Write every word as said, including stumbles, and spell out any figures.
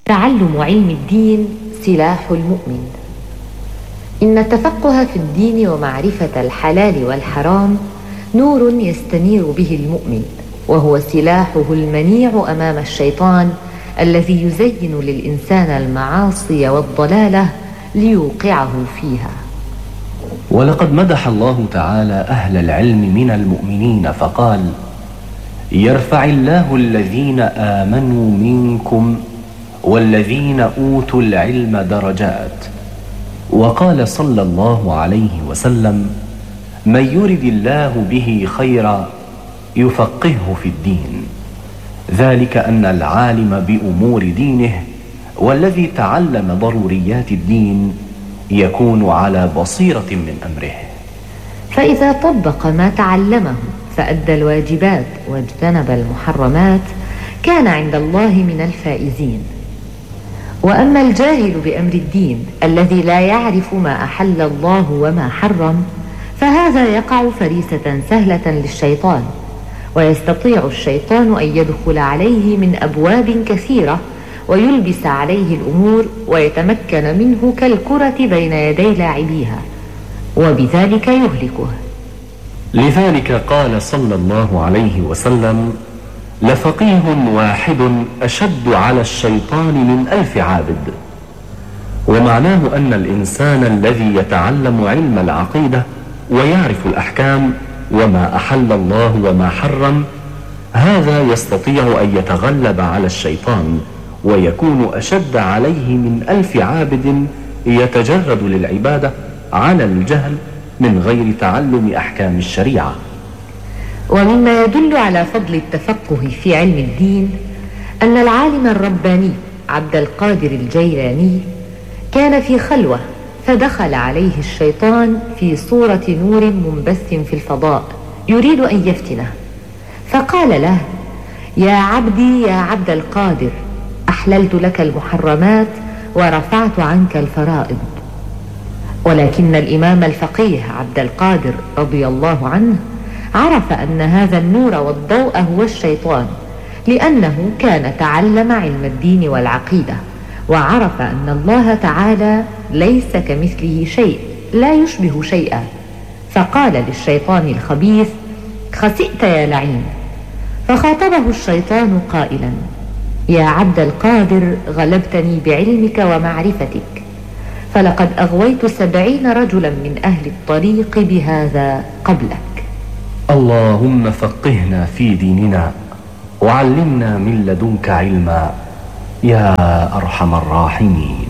تعلم علم الدين سلاح المؤمن. إن التفقه في الدين ومعرفة الحلال والحرام نور يستنير به المؤمن، وهو سلاحه المنيع أمام الشيطان الذي يزين للإنسان المعاصي والضلالة ليوقعه فيها. ولقد مدح الله تعالى أهل العلم من المؤمنين فقال: يرفع الله الذين آمنوا منكم والذين أوتوا العلم درجات. وقال صلى الله عليه وسلم: من يرد الله به خيرا يفقهه في الدين. ذلك أن العالم بأمور دينه والذي تعلم ضروريات الدين يكون على بصيرة من أمره، فإذا طبق ما تعلمه فأدى الواجبات واجتنب المحرمات كان عند الله من الفائزين. وأما الجاهل بأمر الدين الذي لا يعرف ما أحل الله وما حرم فهذا يقع فريسة سهلة للشيطان، ويستطيع الشيطان أن يدخل عليه من أبواب كثيرة ويلبس عليه الأمور ويتمكن منه كالكرة بين يدي لاعبيها، وبذلك يهلكه. لذلك قال صلى الله عليه وسلم: لفقيه واحد أشد على الشيطان من ألف عابد. ومعناه أن الإنسان الذي يتعلم علم العقيدة ويعرف الأحكام وما أحل الله وما حرم، هذا يستطيع أن يتغلب على الشيطان ويكون أشد عليه من ألف عابد يتجرد للعبادة على الجهل من غير تعلم أحكام الشريعة. ومما يدل على فضل التفقه في علم الدين أن العالم الرباني عبد القادر الجيلاني كان في خلوة فدخل عليه الشيطان في صورة نور منبث في الفضاء يريد أن يفتنه، فقال له: يا عبدي يا عبد القادر، أحللت لك المحرمات ورفعت عنك الفرائض. ولكن الإمام الفقيه عبد القادر رضي الله عنه عرف أن هذا النور والضوء هو الشيطان، لأنه كان تعلم علم الدين والعقيدة، وعرف أن الله تعالى ليس كمثله شيء لا يشبه شيئا، فقال للشيطان الخبيث: خسئت يا لعين. فخاطبه الشيطان قائلا: يا عبد القادر، غلبتني بعلمك ومعرفتك، فلقد أغويت سبعين رجلا من أهل الطريق بهذا قبلك. اللهم فقهنا في ديننا وعلمنا من لدنك علما يا أرحم الراحمين.